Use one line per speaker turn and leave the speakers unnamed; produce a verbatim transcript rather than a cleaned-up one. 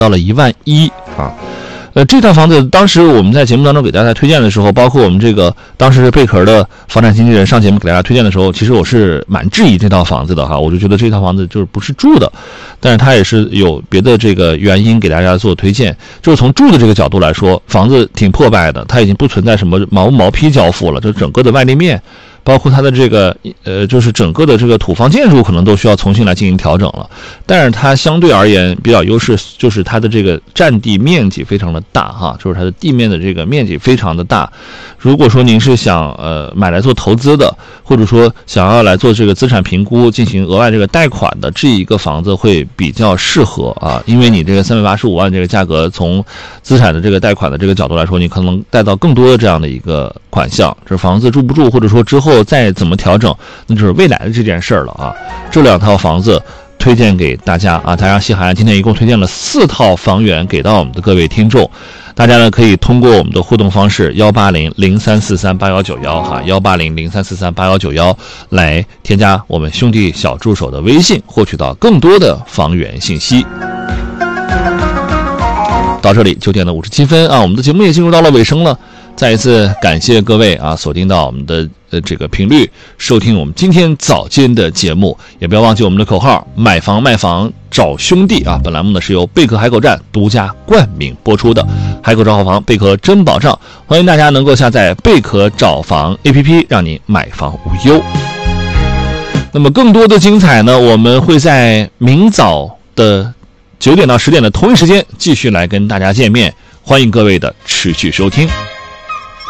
到了一万一啊。呃，这套房子当时我们在节目当中给大家推荐的时候，包括我们这个当时贝壳的房产经纪人上节目给大家推荐的时候，其实我是蛮质疑这套房子的哈，我就觉得这套房子就是不是住的，但是它也是有别的这个原因给大家做推荐。就是从住的这个角度来说，房子挺破败的，它已经不存在什么毛毛坯交付了，就整个的外立面，包括它的这个呃，就是整个的这个土方建筑可能都需要重新来进行调整了。但是它相对而言比较优势，就是它的这个占地面积非常的大哈，就是它的地面的这个面积非常的大。如果说您是想呃买来做投资的，或者说想要来做这个资产评估进行额外这个贷款的，这一个房子会比较适合啊，因为你这个三百八十五万这个价格，从资产的这个贷款的这个角度来说，你可能贷到更多的这样的一个款项。这房子住不住，或者说之后再怎么调整，那就是未来的这件事儿了啊。这两套房子推荐给大家啊，太阳西海岸今天一共推荐了四套房源给到我们的各位听众，大家呢可以通过我们的互动方式幺八零零三四三八幺九幺哈，幺八零零三四三八幺九幺来添加我们兄弟小助手的微信，获取到更多的房源信息。到这里九点的五十七分啊，我们的节目也进入到了尾声了。再一次感谢各位啊，锁定到我们的呃这个频率，收听我们今天早间的节目，也不要忘记我们的口号：买房卖房找兄弟啊！本栏目呢是由贝壳海口站独家冠名播出的，海口找好房，贝壳真保障，欢迎大家能够下载贝壳找房 A P P， 让您买房无忧。那么更多的精彩呢，我们会在明早的九点到十点的同一时间继续来跟大家见面，欢迎各位的持续收听。